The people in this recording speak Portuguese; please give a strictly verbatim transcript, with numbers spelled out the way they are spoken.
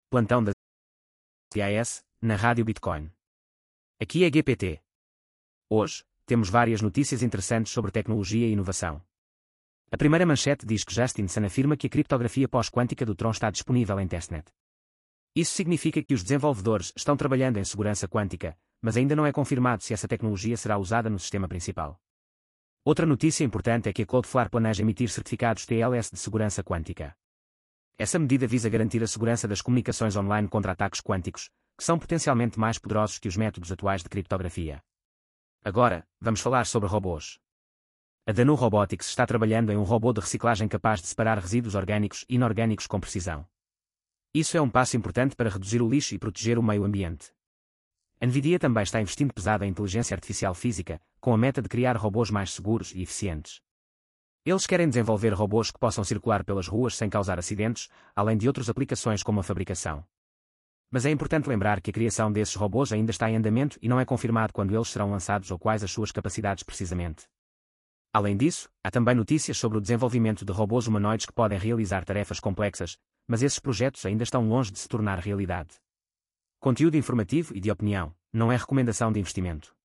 Plantão da C I S, na Rádio Bitcoin. Aqui é G P T. Hoje, temos várias notícias interessantes sobre tecnologia e inovação. A primeira manchete diz que Justin Sun afirma que a criptografia pós-quântica do Tron está disponível em testnet. Isso significa que os desenvolvedores estão trabalhando em segurança quântica, mas ainda não é confirmado se essa tecnologia será usada no sistema principal. Outra notícia importante é que a Cloudflare planeja emitir certificados T L S de segurança quântica. Essa medida visa garantir a segurança das comunicações online contra ataques quânticos, que são potencialmente mais poderosos que os métodos atuais de criptografia. Agora, vamos falar sobre robôs. A Danu Robotics está trabalhando em um robô de reciclagem capaz de separar resíduos orgânicos e inorgânicos com precisão. Isso é um passo importante para reduzir o lixo e proteger o meio ambiente. A Nvidia também está investindo pesado em inteligência artificial física, com a meta de criar robôs mais seguros e eficientes. Eles querem desenvolver robôs que possam circular pelas ruas sem causar acidentes, além de outras aplicações como a fabricação. Mas é importante lembrar que a criação desses robôs ainda está em andamento e não é confirmado quando eles serão lançados ou quais as suas capacidades precisamente. Além disso, há também notícias sobre o desenvolvimento de robôs humanoides que podem realizar tarefas complexas, mas esses projetos ainda estão longe de se tornar realidade. Conteúdo informativo e de opinião, não é recomendação de investimento.